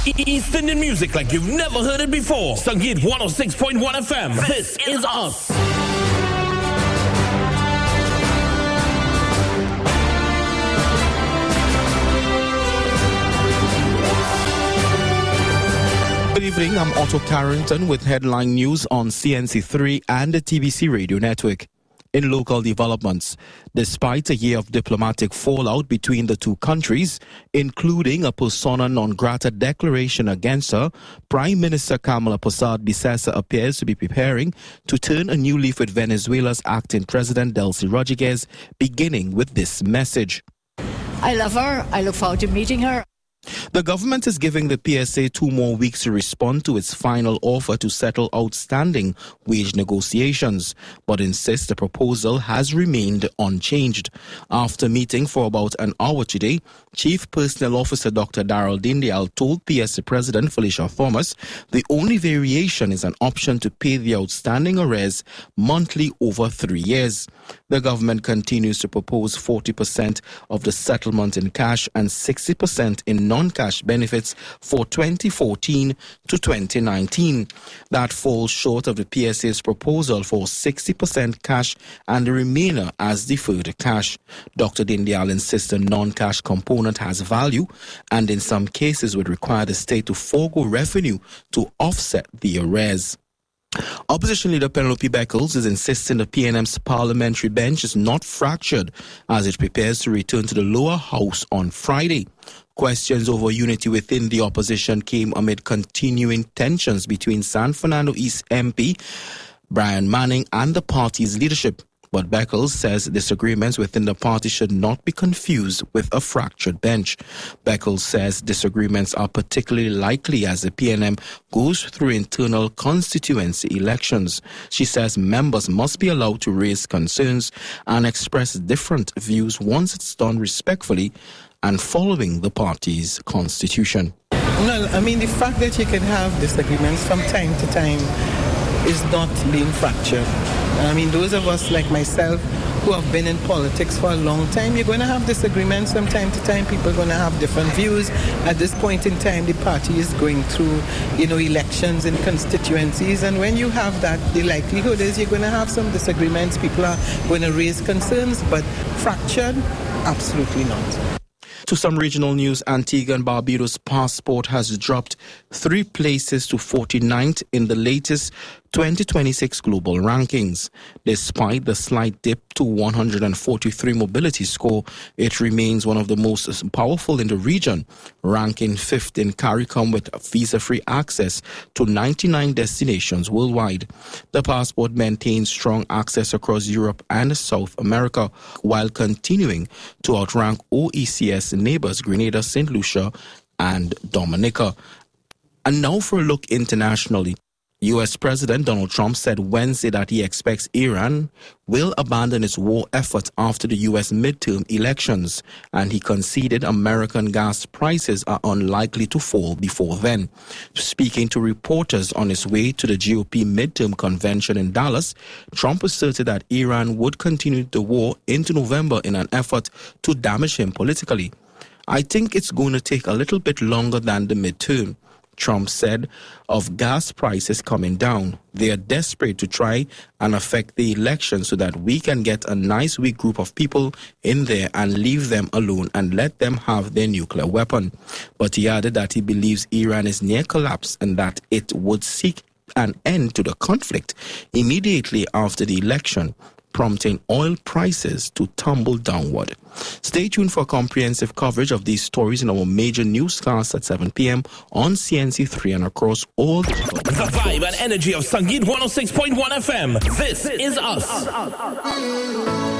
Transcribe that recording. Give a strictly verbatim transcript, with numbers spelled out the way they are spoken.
East Indian music like you've never heard it before. Sangeet one oh six point one F M. This is us. Good evening, I'm Otto Carrington with headline news on C N C three and the T B C Radio Network. In local developments, despite a year of diplomatic fallout between the two countries, including a persona non grata declaration against her, Prime Minister Kamala Persad-Bissessar appears to be preparing to turn a new leaf with Venezuela's acting president Delcy Rodriguez, beginning with this message. I love her. I look forward to meeting her. The government is giving the P S A two more weeks to respond to its final offer to settle outstanding wage negotiations, but insists the proposal has remained unchanged. After meeting for about an hour today, Chief Personnel Officer Doctor Daryl Dindial told P S A President Felicia Thomas the only variation is an option to pay the outstanding arrears monthly over three years. The government continues to propose forty percent of the settlement in cash and sixty percent in non-cash benefits for twenty fourteen to twenty nineteen. That falls short of the P S A's proposal for sixty percent cash and the remainder as deferred cash. Doctor Dindial insists the non-cash component has value and in some cases would require the state to forego revenue to offset the arrears. Opposition leader Penelope Beckles is insisting the P N M's parliamentary bench is not fractured as it prepares to return to the lower house on Friday. Questions over unity within the opposition came amid continuing tensions between San Fernando East M P Brian Manning and the party's leadership. But Beckles says disagreements within the party should not be confused with a fractured bench. Beckles says disagreements are particularly likely as the P N M goes through internal constituency elections. She says members must be allowed to raise concerns and express different views once it's done respectfully and following the party's constitution. No, I mean, the fact that you can have disagreements from time to time is not being fractured. I mean, those of us like myself who have been in politics for a long time, you're going to have disagreements from time to time. People are going to have different views. At this point in time, the party is going through, you know, elections in constituencies. And when you have that, the likelihood is you're going to have some disagreements. People are going to raise concerns, but fractured, absolutely not. To some regional news, Antigua and Barbuda's passport has dropped three places to forty-ninth in the latest twenty twenty-six global rankings. Despite the slight dip to one hundred forty-three mobility score, it remains one of the most powerful in the region, ranking fifth in CARICOM with visa-free access to ninety-nine destinations worldwide. The passport maintains strong access across Europe and South America, while continuing to outrank O E C S neighbors Grenada, Saint Lucia, and Dominica. And now for a look internationally. U S President Donald Trump said Wednesday that he expects Iran will abandon its war effort after the U S midterm elections, and he conceded American gas prices are unlikely to fall before then. Speaking to reporters on his way to the G O P midterm convention in Dallas, Trump asserted that Iran would continue the war into November in an effort to damage him politically. I think it's going to take a little bit longer than the midterm, Trump said of gas prices coming down. They are desperate to try and affect the election so that we can get a nice weak group of people in there and leave them alone and let them have their nuclear weapon. But he added that he believes Iran is near collapse and that it would seek an end to the conflict immediately after the election, prompting oil prices to tumble downward. Stay tuned for comprehensive coverage of these stories in our major newscast at seven p.m. on C N C three and across all the... The vibe and energy of Sangeet one oh six point one F M. This is us.